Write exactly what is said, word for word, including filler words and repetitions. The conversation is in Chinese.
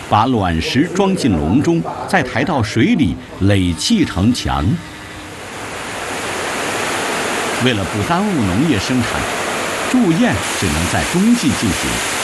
把卵石装进笼中，再抬到水里垒砌成墙。为了不耽误农业生产，筑堰只能在冬季进行。